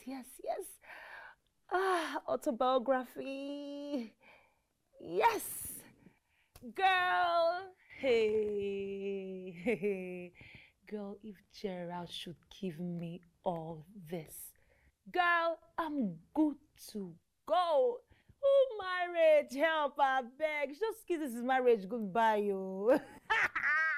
yes. Autobiography. Yes. Girl. Hey. Girl, if Gerald should give me all this. Girl, I'm good to go. Oh, marriage, help, I beg. Just kiss this is marriage goodbye, yo.